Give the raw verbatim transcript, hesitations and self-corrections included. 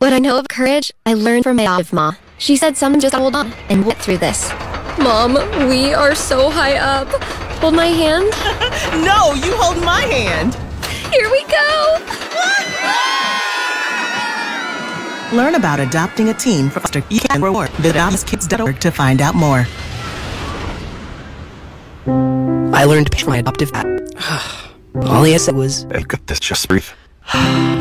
What I know of courage, I learned from my adoptive ma. She said someone just hold on and get through this. Mom, we are so high up. Hold my hand. No, you hold my hand. Here we go. Learn about adopting a teen for foster care and reward. Visit adopt kids dot org to find out more. I learned to pay for my adoptive dad. All he said was, I've got this, just breathe.